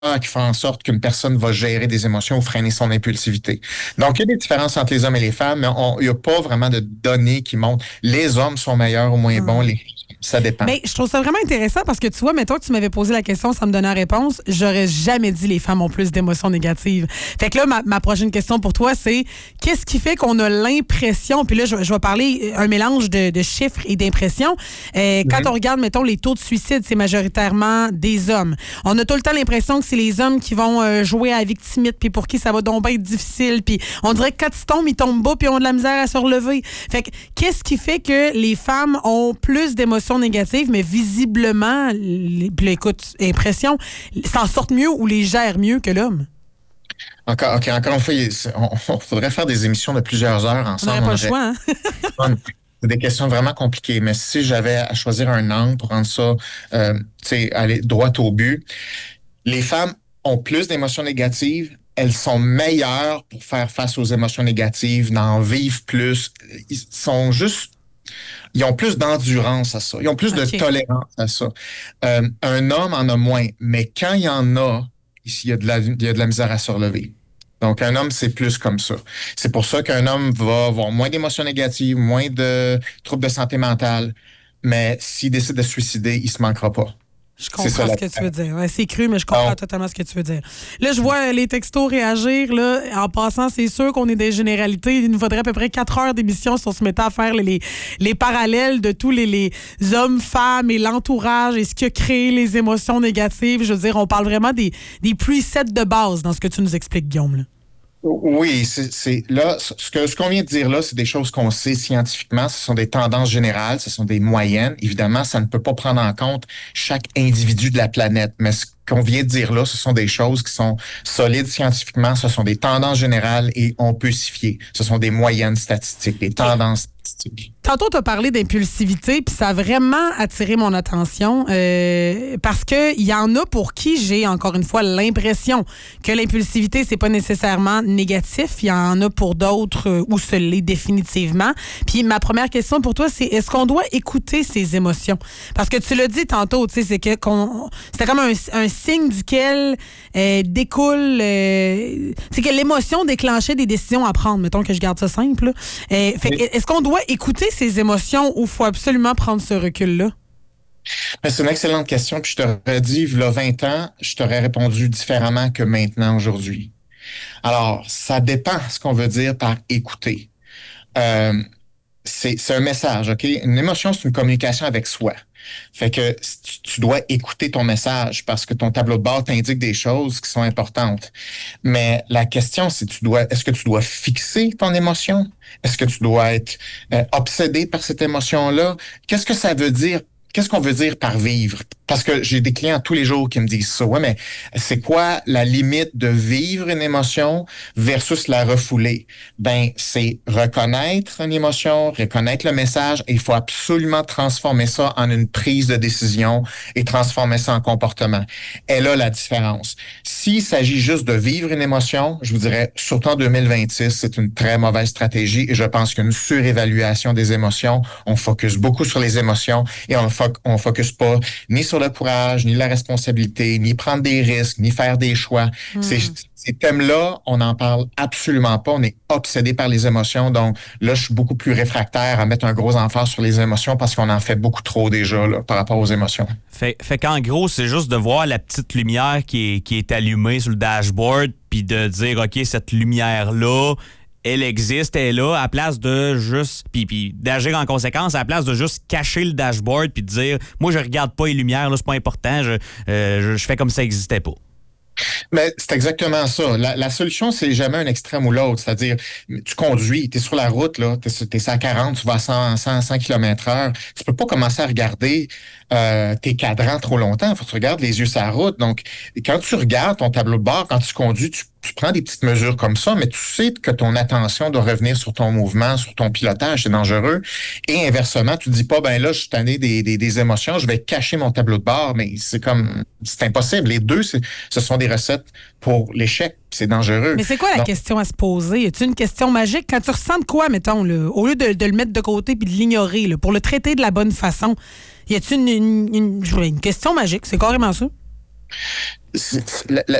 qui font en sorte qu'une personne va gérer des émotions ou freiner son impulsivité. Donc, il y a des différences entre les hommes et les femmes, mais il n'y a pas vraiment de données qui montrent les hommes sont meilleurs ou moins bons, ça dépend. Mais je trouve ça vraiment intéressant parce que tu vois, mettons que tu m'avais posé la question sans me donner la réponse, j'aurais jamais dit les femmes ont plus d'émotions négatives. Fait que là, ma prochaine question pour toi, c'est qu'est-ce qui fait qu'on a l'impression, puis là, je vais parler un mélange de chiffres et d'impressions. Quand on regarde, mettons, les taux de suicide, c'est majoritairement des hommes. On a tout le temps l'impression que c'est les hommes qui vont jouer à la victimite, puis pour qui ça va donc bien être difficile, puis on dirait que quand ils tombent bas, puis ont de la misère à se relever. Fait que qu'est-ce qui fait que les femmes ont plus d'émotions négatives, mais visiblement, écoute, impression, s'en sortent mieux ou les gèrent mieux que l'homme? Encore une fois, on faudrait faire des émissions de plusieurs heures ensemble. On n'aurait pas le choix, hein? C'est des questions vraiment compliquées, mais si j'avais à choisir un angle pour rendre ça, aller droit au but, les femmes ont plus d'émotions négatives, elles sont meilleures pour faire face aux émotions négatives, d'en vivre plus. Ils ont plus d'endurance à ça. Ils ont plus de tolérance à ça. Un homme en a moins, mais quand il y en a, il y a de la misère à se relever. Donc, un homme, c'est plus comme ça. C'est pour ça qu'un homme va avoir moins d'émotions négatives, moins de troubles de santé mentale, mais s'il décide de se suicider, il se manquera pas. Je comprends ce que tu veux dire. Ouais, c'est cru, mais je comprends totalement ce que tu veux dire. Là, je vois les textos réagir. Là. En passant, c'est sûr qu'on est des généralités. Il nous faudrait à peu près 4 heures d'émission si on se mettait à faire les parallèles de tous les hommes, femmes et l'entourage et ce qui a créé les émotions négatives. Je veux dire, on parle vraiment des presets de base dans ce que tu nous expliques, Guillaume. Là. Oui, c'est là, ce qu'on vient de dire là, c'est des choses qu'on sait scientifiquement. Ce sont des tendances générales, ce sont des moyennes. Évidemment, ça ne peut pas prendre en compte chaque individu de la planète. Mais ce qu'on vient de dire là, ce sont des choses qui sont solides scientifiquement. Ce sont des tendances générales et on peut s'y fier. Ce sont des moyennes statistiques, des tendances statistiques. Tantôt, tu as parlé d'impulsivité, puis ça a vraiment attiré mon attention parce qu'il y en a pour qui j'ai, encore une fois, l'impression que l'impulsivité, c'est pas nécessairement négatif. Il y en a pour d'autres où ce l'est définitivement. Puis ma première question pour toi, c'est est-ce qu'on doit écouter ses émotions? Parce que tu l'as dit tantôt, tu sais, c'était comme un signe duquel découle... c'est que l'émotion déclenchait des décisions à prendre. Mettons que je garde ça simple. Est-ce qu'on doit écouter ses émotions ou il faut absolument prendre ce recul-là? C'est une excellente question. Puis je t'aurais dit, il y a 20 ans, je t'aurais répondu différemment que maintenant, aujourd'hui. Alors, ça dépend ce qu'on veut dire par écouter. C'est un message, OK? Une émotion, c'est une communication avec soi. Fait que tu dois écouter ton message parce que ton tableau de bord t'indique des choses qui sont importantes. Mais la question, c'est est-ce que tu dois fixer ton émotion? Est-ce que tu dois être obsédé par cette émotion-là? Qu'est-ce que ça veut dire? Qu'est-ce qu'on veut dire par vivre? Parce que j'ai des clients tous les jours qui me disent ça. Ouais, mais c'est quoi la limite de vivre une émotion versus la refouler? Ben, c'est reconnaître une émotion, reconnaître le message, et il faut absolument transformer ça en une prise de décision et transformer ça en comportement. Et là, la différence. S'il s'agit juste de vivre une émotion, je vous dirais, surtout en 2026, c'est une très mauvaise stratégie et je pense qu'une surévaluation des émotions, on focus beaucoup sur les émotions et on focus pas ni sur le courage, ni la responsabilité, ni prendre des risques, ni faire des choix. Ces thèmes-là, on n'en parle absolument pas. On est obsédé par les émotions. Donc là, je suis beaucoup plus réfractaire à mettre un gros emphase sur les émotions parce qu'on en fait beaucoup trop déjà là, par rapport aux émotions. Fait qu'en gros, c'est juste de voir la petite lumière qui est allumée sur le dashboard puis de dire, OK, cette lumière-là, elle existe, elle est là, à place de juste... Puis d'agir en conséquence, à la place de juste cacher le dashboard puis de dire, moi, je regarde pas les lumières, là, c'est pas important, je fais comme si ça n'existait pas. Mais c'est exactement ça. La solution, c'est jamais un extrême ou l'autre. C'est-à-dire, tu conduis, tu es sur la route, là, t'es à 40, tu vas à 100 km/h. Tu peux pas commencer à regarder tes cadrans trop longtemps. Il faut que tu regardes les yeux sur la route. Donc, quand tu regardes ton tableau de bord, quand tu conduis, tu prends des petites mesures comme ça, mais tu sais que ton attention doit revenir sur ton mouvement, sur ton pilotage, c'est dangereux. Et inversement, tu dis pas, ben là, je suis tanné des émotions, je vais cacher mon tableau de bord, mais c'est impossible. Les deux, ce sont des recettes pour l'échec, c'est dangereux. Mais c'est quoi la question à se poser? Est-ce une question magique? Quand tu ressens de quoi, mettons, là, au lieu de le mettre de côté puis de l'ignorer, là, pour le traiter de la bonne façon, y a-t-il une question magique? C'est carrément ça? La,